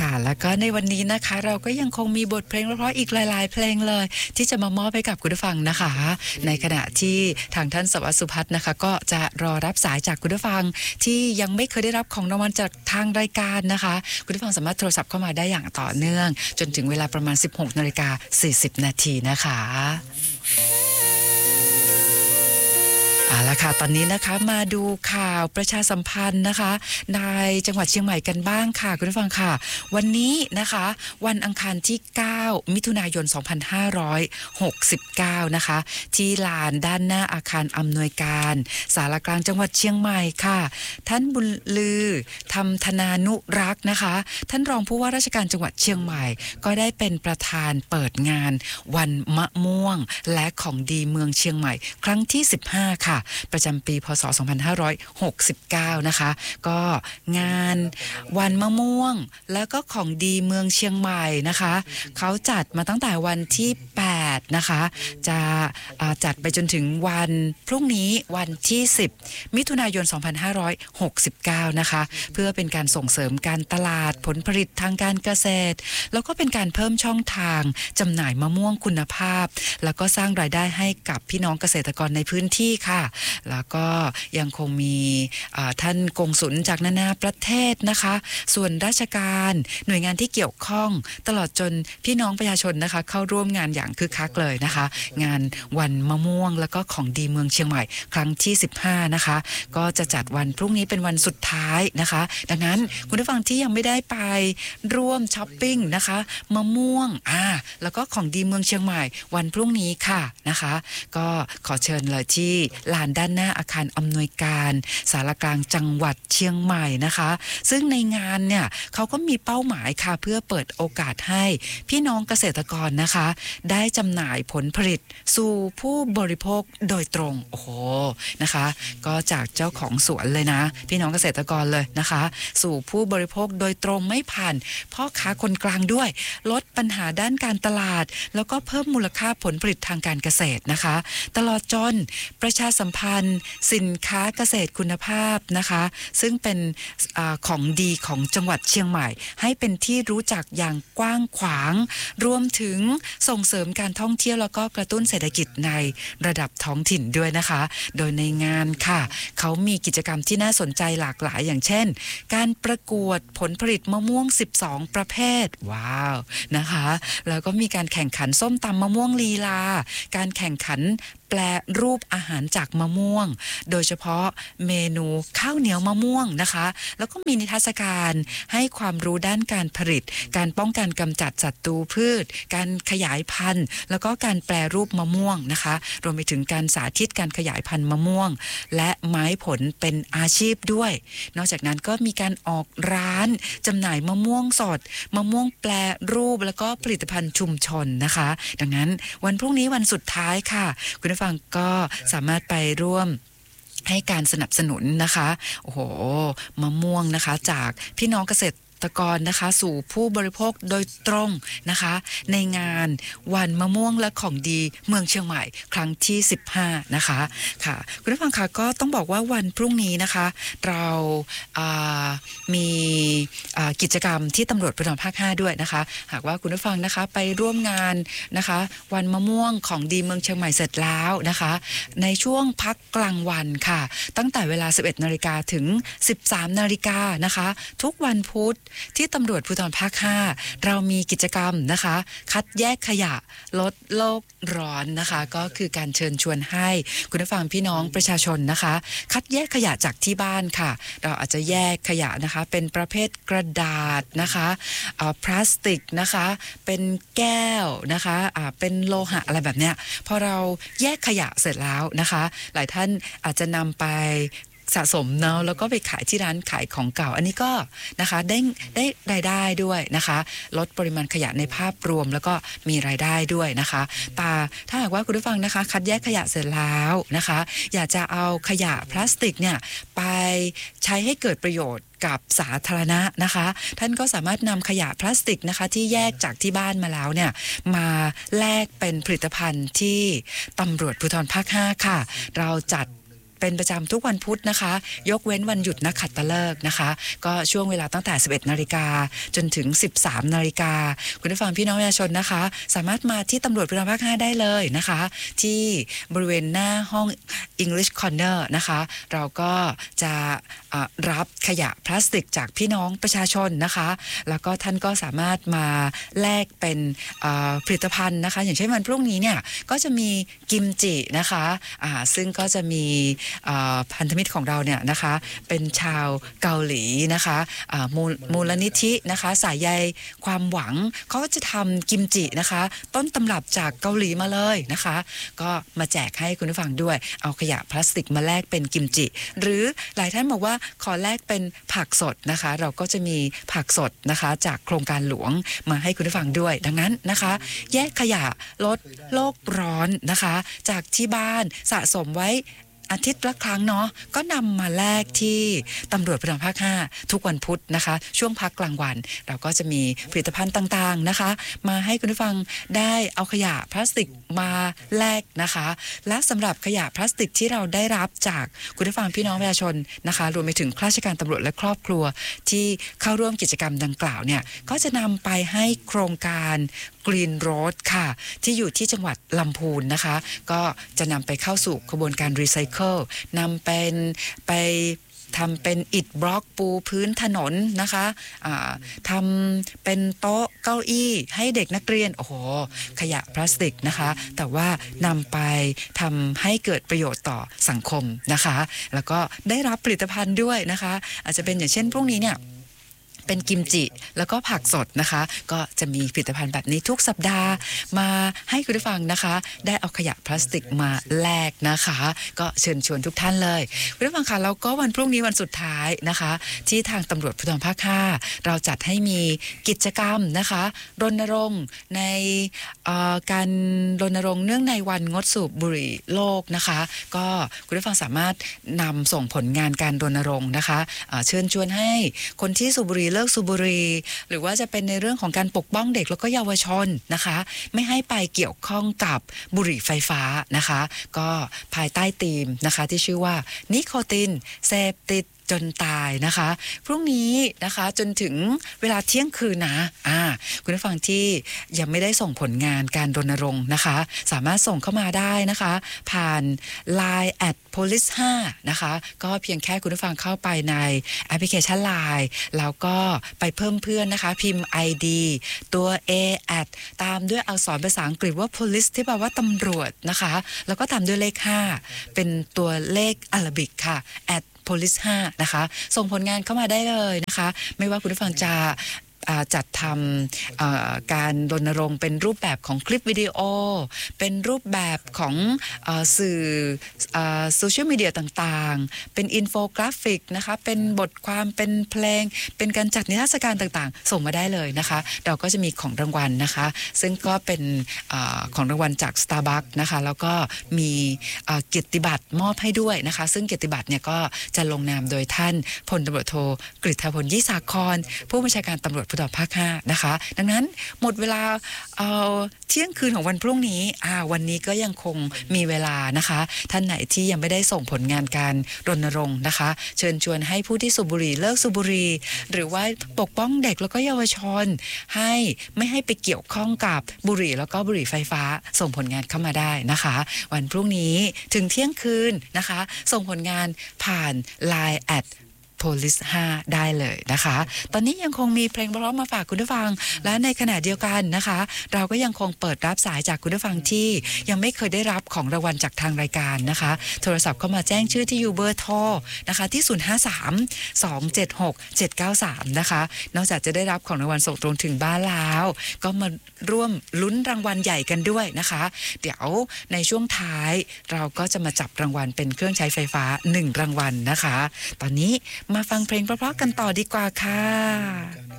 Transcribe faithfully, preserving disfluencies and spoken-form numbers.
ค่ะแล้วก็ในวันนี้นะคะเราก็ยังคงมีบทเพลงเพราะๆอีกหลายๆเพลงเลยที่จะมามอบให้กับคุณผู้ฟังนะคะในขณะที่ทางท่านสวัสดิ์สุพัฒน์นะคะก็จะรอรับสายจากคุณผู้ฟังที่ยังไม่เคยได้รับของรางวัลจากทางรายการนะคะคุณผู้ฟังสามารถโทรศัพท์เข้ามาได้อย่างต่อเนื่องจนถึงเวลาประมาณ สิบหกนาฬิกาสี่สิบนาทีนะคะเอาละค่ะตอนนี้นะคะมาดูข่าวประชาสัมพันธ์นะคะในจังหวัดเชียงใหม่กันบ้างค่ะคุณผู้ฟังค่ะวันนี้นะคะวันอังคารที่เก้ามิถุนายนสองพันห้าร้อยหกสิบเก้านะคะที่ลานด้านหน้าอาคารอำนวยการศาลากลางจังหวัดเชียงใหม่ค่ะท่านบุญลือธรรมธนานุรักษ์นะคะท่านรองผู้ว่าราชการจังหวัดเชียงใหม่ก็ได้เป็นประธานเปิดงานวันมะม่วงและของดีเมืองเชียงใหม่ครั้งที่สิบห้าค่ะประจำปีพ.ศ. สองพันห้าร้อยหกสิบเก้านะคะก็งานวันมะม่วงแล้วก็ของดีเมืองเชียงใหม่นะคะเขาจัดมาตั้งแต่วันที่แปดนะคะจะจัดไปจนถึงวันพรุ่งนี้วันที่สิบมิถุนายนสองพันห้าร้อยหกสิบเก้านะคะเพื่อเป็นการส่งเสริมการตลาดผลผลิตทางการเกษตรแล้วก็เป็นการเพิ่มช่องทางจำหน่ายมะม่วงคุณภาพแล้วก็สร้างรายได้ให้กับพี่น้องเกษตรกรในพื้นที่ค่ะแล้วก็ยังคงมีท่านกงสุลจากนานาประเทศนะคะส่วนราชการหน่วยงานที่เกี่ยวข้องตลอดจนพี่น้องประชาชนนะคะเข้าร่วมงานอย่างคึกคักเลยนะคะงานวันมะม่วงแล้วก็ของดีเมืองเชียงใหม่ครั้งที่สิบห้านะคะก็จะจัดวันพรุ่งนี้เป็นวันสุดท้ายนะคะดังนั้นคุณผู้ฟังที่ยังไม่ได้ไปร่วมช้อปปิ้งนะคะมะม่วงอ่าแล้วก็ของดีเมืองเชียงใหม่วันพรุ่งนี้ค่ะนะคะก็ขอเชิญเลยที่ลานด้านหน้าอาคารอำนวยการศาลากลางจังหวัดเชียงใหม่นะคะซึ่งในงานเนี่ยเขาก็มีเป้าหมายค่ะเพื่อเปิดโอกาสให้พี่น้องเกษตรกรนะคะได้จำหน่ายผลผลิตสู่ผู้บริโภคโดยตรงโอ้โหนะคะก็จากเจ้าของสวนเลยนะพี่น้องเกษตรกรเลยนะคะสู่ผู้บริโภคโดยตรงไม่ผ่านพ่อค้าคนกลางด้วยลดปัญหาด้านการตลาดแล้วก็เพิ่มมูลค่าผลผลิตทางการเกษตรนะคะตลอดจนประชาสัมพันธ์สินค้าเกษตรคุณภาพนะคะซึ่งเป็นอของดีของจังหวัดเชียงใหม่ให้เป็นที่รู้จักอย่างกว้างขวางรวมถึงส่งเสริมการท่องเที่ยวแล้วก็กระตุ้นเศรษฐกิจในระดับท้องถิ่นด้วยนะคะโดยในงานค่ะเขามีกิจกรรมที่น่าสนใจหลากหลายอย่างเช่นการประกวดผลผลิตมะม่วงสิบสองประเภทว้าวนะคะแล้วก็มีการแข่งขันส้มตำมะม่วงลีลาการแข่งขันแปลรูปอาหารจากมะม่วงโดยเฉพาะเมนูข้าวเหนียวมะม่วงนะคะแล้วก็มีนิทรรศการให้ความรู้ด้านการผลิตการป้องกันกำจัดศัตรูพืชการขยายพันธุ์แล้วก็การแปลรูปมะม่วงนะคะรวมไปถึงการสาธิตการขยายพันธุ์มะม่วงและไม้ผลเป็นอาชีพด้วยนอกจากนั้นก็มีการออกร้านจำหน่ายมะม่วงสดมะม่วงแปลรูปแล้วก็ผลิตภัณฑ์ชุมชนนะคะดังนั้นวันพรุ่งนี้วันสุดท้ายค่ะคุณฟังก็สามารถไปร่วมให้การสนับสนุนนะคะโอ้โหมะม่วงนะคะจากพี่น้องเกษตรตกรนะคะสู่ผู้บริโภคโดยตรงนะคะในงานวันมะม่วงและของดีเมืองเชียงใหม่ครั้งที่สิบห้านะคะค่ะคุณผู้ฟังคะก็ต้องบอกว่าวันพรุ่งนี้นะคะเราามีกิจกรรมที่ตำรวจภูธรภาคห้าด้วยนะคะหากว่าคุณผู้ฟังนะคะไปร่วมงานนะคะวันมะม่วงของดีเมืองเชียงใหม่เสร็จแล้วนะคะในช่วงพักกลางวันค่ะตั้งแต่เวลา สิบเอ็ดนาฬิกา ถึง สิบสามนาฬิกานะคะทุกวันพุธที่ตำรวจภูธรภาคห้าเรามีกิจกรรมนะคะคัดแยกขยะลดโลกร้อนนะคะก็คือการเชิญชวนให้คุณผู้ฟังพี่น้องประชาชนนะคะคัดแยกขยะจากที่บ้านค่ะเราอาจจะแยกขยะนะคะเป็นประเภทกระดาษนะคะพลาสติกนะคะเป็นแก้วนะคะเป็นโลหะอะไรแบบเนี้ยพอเราแยกขยะเสร็จแล้วนะคะหลายท่านอาจจะนำไปสะสมเนาะแล้วก็ไปขายที่ร้านขายของเก่าอันนี้ก็นะคะได้ได้รายได้ด้วยนะคะลดปริมาณขยะในภาพรวมแล้วก็มีรายได้ด้วยนะคะแต่ถ้าหากว่าคุณผู้ฟังนะคะคัดแยกขยะเสร็จแล้วนะคะอยากจะเอาขยะพลาสติกเนี่ยไปใช้ให้เกิดประโยชน์กับสาธารณะนะคะท่านก็สามารถนำขยะพลาสติกนะคะที่แยกจากที่บ้านมาแล้วเนี่ยมาแลกเป็นผลิตภัณฑ์ที่ตำรวจภูธรภาคห้าค่ะเราจัดเป็นประจำทุกวันพุธนะคะยกเว้นวันหยุดนักขัตฤกษ์นะคะก็ช่วงเวลาตั้งแต่ สิบเอ็ดนาฬิกาจนถึง สิบสามนาฬิกาคุณผู้ฟังพี่น้องประชาชนนะคะสามารถมาที่ตำรวจภูธรภาคห้าได้เลยนะคะที่บริเวณหน้าห้อง English Corner นะคะเราก็จะรับขยะพลาสติกจากพี่น้องประชาชนนะคะแล้วก็ท่านก็สามารถมาแลกเป็นผลิตภัณฑ์นะคะอย่างเช่นวันพรุ่งนี้เนี่ยก็จะมีกิมจินะคะะซึ่งก็จะมีพันธมิตรของเราเนี่ยนะคะเป็นชาวเกาหลีนะคะมูลมูลนิธินะคะสายใยความหวังเขาก็จะทำกิมจินะคะต้นตำรับจากเกาหลีมาเลยนะคะก็มาแจกให้คุณผู้ฟังด้วยเอาขยะพลาสติกมาแลกเป็นกิมจิหรือหลายท่านบอกว่าขอแลกเป็นผักสดนะคะเราก็จะมีผักสดนะคะจากโครงการหลวงมาให้คุณผู้ฟังด้วยดังนั้นนะคะแยกขยะลดโลกร้อนนะคะจากที่บ้านสะสมไว้อาทิตย์ละครั้งเนาะก็นำมาแลกที่ตำรวจภูธรภาคห้าทุกวันพุธนะคะช่วงพักกลางวันเราก็จะมีผลิตภัณฑ์ต่างๆนะคะมาให้คุณผู้ฟังได้เอาขยะพลาสติกมาแลกนะคะและสำหรับขยะพลาสติกที่เราได้รับจากคุณผู้ฟังพี่น้องประชาชนนะคะรวมไปถึงข้าราชการตำรวจและครอบครัวที่เข้าร่วมกิจกรรมดังกล่าวเนี่ยก็จะนำไปให้โครงการ Green Road ค่ะที่อยู่ที่จังหวัดลำพูนนะคะก็จะนำไปเข้าสู่กระบวนการรีไซเคิลนำเป็นไปทำเป็นอิฐบล็อกปูพื้นถนนนะคะะทำเป็นโต๊ะเก้าอี้ให้เด็กนักเรียนโอ้โหขยะพลาสติกนะคะแต่ว่านำไปทำให้เกิดประโยชน์ต่อสังคมนะคะแล้วก็ได้รับผลิตภัณฑ์ด้วยนะคะอาจจะเป็นอย่างเช่นพรุ่งนี้เนี่ยเป็นกิมจิแล้วก็ผักสดนะคะก็จะมีผลิตภัณฑ์แบบนี้ทุกสัปดาห์มาให้คุณผู้ฟังนะคะได้เอาขยะพลาสติกมาแลกนะคะก็เชิญชวนทุกท่านเลยคุณผู้ฟังคะแล้วก็วันพรุ่งนี้วันสุดท้ายนะคะที่ทางตำรวจภูธรภาคห้าเราจัดให้มีกิจกรรมนะคะรณรงค์ในการรณรงค์เนื่องในวันงดสูบบุหรี่โลกนะคะก็คุณผู้ฟังสามารถนำส่งผลงานการรณรงค์นะคะเชิญชวนให้คนที่สูบบุหรี่เลิกสูบบุหรี่หรือว่าจะเป็นในเรื่องของการปกป้องเด็กแล้วก็เยาวชนนะคะไม่ให้ไปเกี่ยวข้องกับบุหรี่ไฟฟ้านะคะก็ภายใต้ธีมนะคะที่ชื่อว่านิโคตินเสพติดจนตายนะคะพรุ่งนี้นะคะจนถึงเวลาเที่ยงคืนนะอ่าคุณผู้ฟังที่ยังไม่ได้ส่งผลงานการรณรงค์นะคะสามารถส่งเข้ามาได้นะคะผ่าน ไลน์ แอท โพลิส ห้า นะคะก็เพียงแค่คุณผู้ฟังเข้าไปในแอปพลิเคชัน ไลน์ แล้วก็ไปเพิ่มเพื่อนนะคะพิมพ์ ไอ ดี ตัว A แอทตามด้วยอักษรภาษาอังกฤษว่า police ที่แปลว่าตำรวจนะคะแล้วก็ตามด้วยเลขห้าเป็นตัวเลขอาราบิกค่ะ แอทโพลิส ห้า นะคะส่งผลงานเข้ามาได้เลยนะคะไม่ว่าคุณผู้ฟังจะจัดทำการรณรงค์เป็นรูปแบบของคลิปวิดีโอเป็นรูปแบบของสื่อโซเชียลมีเดียต่างๆเป็นอินโฟกราฟิกนะคะเป็นบทความเป็นเพลงเป็นการจัดนิทรรศการต่างๆส่งมาได้เลยนะคะเราก็จะมีของรางวัลนะคะซึ่งก็เป็นอของรางวัลจาก Starbucks นะคะแล้วก็มีเกียรติบัตรมอบให้ด้วยนะคะซึ่งเกียรติบัตรเนี่ยก็จะลงนามโดยท่านพลตำรวจโทกฤษพลยี่สาครผู้บัญชาการตำรวจภูธรภาคห้านะคะดังนั้นหมดเวลาเอ่อเที่ยงคืนของวันพรุ่งนี้อ่าวันนี้ก็ยังคงมีเวลานะคะท่านไหนที่ยังไม่ได้ส่งผลงานการรณรงค์นะคะเชิญชวนให้ผู้ที่สูบบุหรี่เลิกสูบบุหรี่หรือว่าปกป้องเด็กแล้วก็เยาวชนให้ไม่ให้ไปเกี่ยวข้องกับบุหรี่แล้วก็บุหรี่ไฟฟ้าส่งผลงานเข้ามาได้นะคะวันพรุ่งนี้ถึงเที่ยงคืนนะคะส่งผลงานผ่าน ไลน์ แอทโพลิส ห้า ได้เลยนะคะตอนนี้ยังคงมีเพลงเพราะมาฝากคุณผู้ฟังและในขณะเดียวกันนะคะเราก็ยังคงเปิดรับสายจากคุณผู้ฟังที่ยังไม่เคยได้รับของรางวัลจากทางรายการนะคะโทรศัพท์เข้ามาแจ้งชื่อที่อยู่เบอร์โทรนะคะที่ศูนย์ ห้า สาม สอง เจ็ด หก เจ็ด เก้า สามนะคะนอกจากจะได้รับของรางวัลส่งตรงถึงบ้านแล้วก็มาร่วมลุ้นรางวัลใหญ่กันด้วยนะคะเดี๋ยวในช่วงท้ายเราก็จะมาจับรางวัลเป็นเครื่องใช้ไฟฟ้าหนึ่งรางวัลนะคะตอนนี้มาฟังเพลงเพราะๆกันต่อดีกว่าค่ะ